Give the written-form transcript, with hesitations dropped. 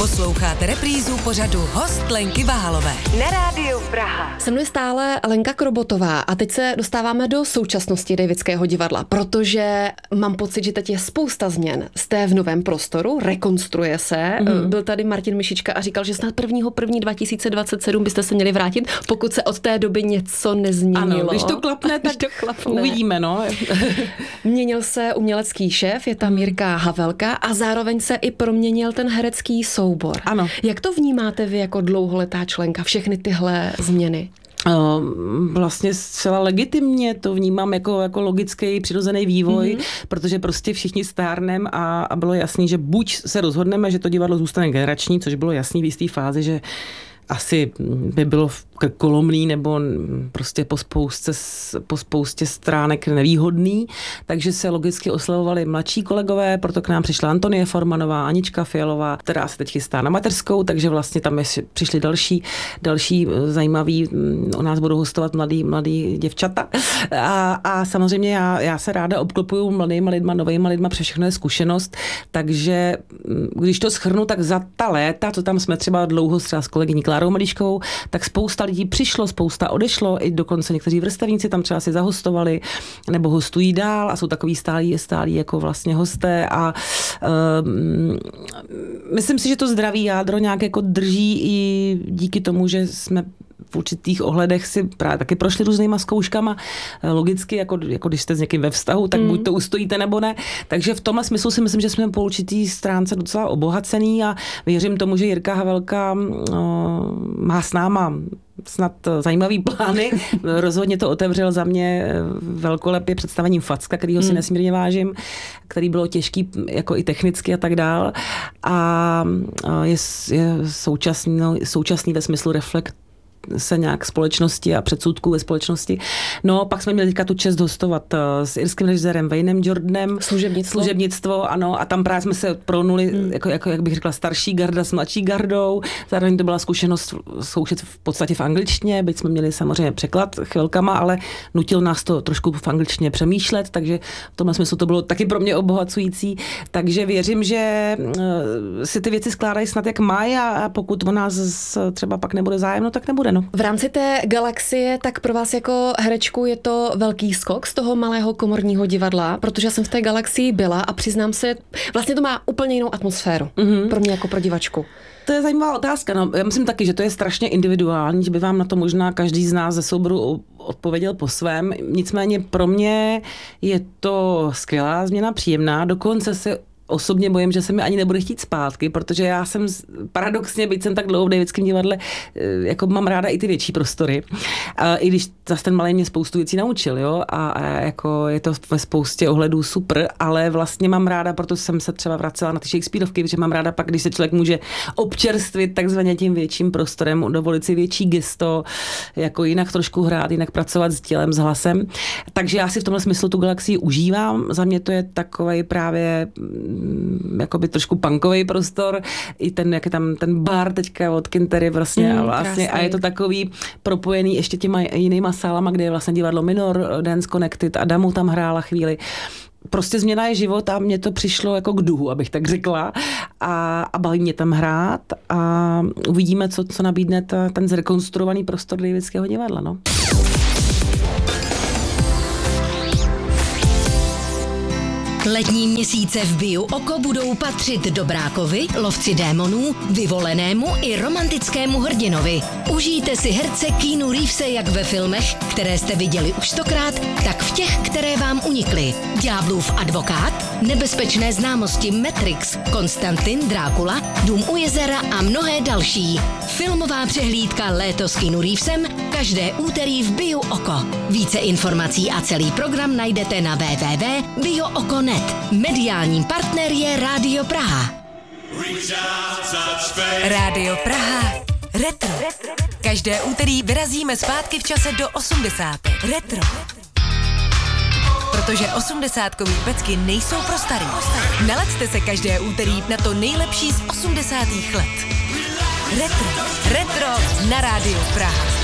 Posloucháte reprízu pořadu Host Lenky Váhalové na Rádiu Praha. Se mnou je stále Lenka Krobotová a teď se dostáváme do současnosti Davidského divadla, protože mám pocit, že teď je spousta změn. Jste v novém prostoru, rekonstruuje se. Byl tady Martin Mišička a říkal, že snad 1.1.2027 byste se měli vrátit, pokud se od té doby něco nezměnilo. Ano, když to klapne, tak uvidíme, no. Měnil se umělecký šéf, je tam Jirka Havelka a zároveň se i proměnil ten herecký soubor. Ano. Jak to vnímáte vy jako dlouholetá členka, všechny tyhle změny? Vlastně zcela legitimně to vnímám jako logický přirozený vývoj, protože prostě všichni stárnem a bylo jasný, že buď se rozhodneme, že to divadlo zůstane generační, což bylo jasný v jisté fázi, že asi by bylo krkolomný nebo prostě po spoustě stránek nevýhodný, takže se logicky oslavovali mladší kolegové, proto k nám přišla Antonie Formanová, Anička Fialová, která se teď chystá na mateřskou, takže vlastně tam přišli další zajímaví, u nás budou hostovat mladý děvčata a samozřejmě já se ráda obklopuju mladýma lidma, novejma lidma, protože všechno je zkušenost, takže když to shrnu, tak za ta léta, co tam jsme třeba dlouho třeba s kolegyní Klárou Malíškovou, tak spousta lidí přišlo, spousta odešlo, i dokonce někteří vrstevníci tam třeba si zahostovali, nebo hostují dál a jsou takový stálí jako vlastně hosté a myslím si, že to zdravý jádro nějak jako drží i díky tomu, že jsme v určitých ohledech si právě taky prošli různýma zkouškama. Logicky, jako když jste s někým ve vztahu, tak buď to ustojíte, nebo ne. Takže v tomhle smyslu si myslím, že jsme po určitý stránce docela obohacený a věřím tomu, že Jirka Havelka má s náma snad zajímavý plány. Rozhodně to otevřel za mě velkolepě představením Facka, kterýho si nesmírně vážím, který bylo těžký jako i technicky a tak dál. A je současný ve smyslu reflekt se nějak společnosti a předsudků ve společnosti. No, pak jsme měli teďka tu čest hostovat s irským režisérem Waynem Jordanem. Služebnictvo, ano, a tam právě jsme se pronuli, jako jak bych řekla, starší garda s mladší gardou. Zároveň to byla zkušenost zkoušet v podstatě v angličtině, byť jsme měli samozřejmě překlad chvilkama, ale nutil nás to trošku v angličtině přemýšlet, takže v tomhle smyslu to bylo taky pro mě obohacující. Takže věřím, že si ty věci skládají snad jak mají a pokud o nás třeba pak nebude zájem, no tak nebude. No. V rámci té galaxie, tak pro vás jako herečku je to velký skok z toho malého komorního divadla, protože já jsem v té galaxii byla a přiznám se, vlastně to má úplně jinou atmosféru pro mě jako pro divačku. To je zajímavá otázka. No, já myslím taky, že to je strašně individuální, že by vám na to možná každý z nás ze souboru odpověděl po svém. Nicméně pro mě je to skvělá změna, příjemná, dokonce se osobně bojím, že se mi ani nebude chtít zpátky, protože já jsem paradoxně, byť jsem tak dlouho v Davidském divadle, jako mám ráda i ty větší prostory. I když zase ten malej mě spoustu věcí naučil, jo, a jako je to ve spoustě ohledů super, ale vlastně mám ráda, proto jsem se třeba vracela na ty Shakespeareovky, protože mám ráda pak, když se člověk může občerstvit takzvaně tím větším prostorem, dovolit si větší gesto, jako jinak trošku hrát, jinak pracovat s tělem, s hlasem. Takže já si v tomhle smyslu tu galaxii užívám. Za mě to je takovej právě jakoby trošku punkový prostor, i ten, jak je tam ten bar teďka od Kintery vlastně, a je to takový propojený ještě těma jinýma sálama, kde je vlastně divadlo Minor, Dance Connected, Adamu tam hrála chvíli. Prostě změna je život a mně to přišlo jako k duhu, abych tak řekla. A baví mě tam hrát a uvidíme, co nabídne ten zrekonstruovaný prostor Davidského divadla. No. Letní měsíce v Biu Oko budou patřit Dobrákovi, Lovci démonů, Vyvolenému i romantickému hrdinovi. Užijte si herce Keanu Reevese jak ve filmech, které jste viděli už 100krát, tak v těch, které vám unikly. Ďáblův advokát, Nebezpečné známosti Matrix, Konstantin, Drákula, Dům u jezera a mnohé další. Filmová přehlídka Léto s Keanu Reevesem každé úterý v Biu Oko. Více informací a celý program najdete na www.biooko.net. Mediálním partner je Rádio Praha. Rádio Praha. Retro. Každé úterý vyrazíme zpátky v čase do 80. Retro. Protože 80kový pecky nejsou pro starý. Nalaďte se každé úterý na to nejlepší z 80. let. Retro. Retro na Rádiu Praha.